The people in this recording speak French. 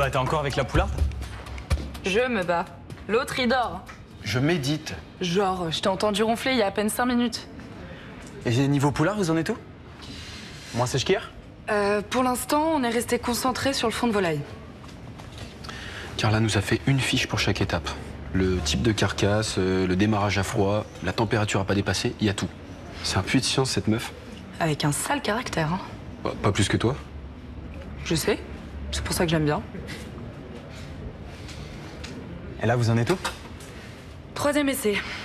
battez encore avec la poularde? Je me bats. L'autre, il dort. Je médite. Genre, je t'ai entendu ronfler il y a à peine 5 minutes. Et niveau poulard, vous en êtes où? Moins sèche qu'hier? Pour l'instant, on est resté concentré sur le fond de volaille. Carla nous a fait une fiche pour chaque étape. Le type de carcasse, le démarrage à froid, la température à pas dépasser, il y a tout. C'est un puits de science, cette meuf. Avec un sale caractère, hein. Pas plus que toi. Je sais. C'est pour ça que je l'aime bien. Et là, vous en êtes où? 3e essai.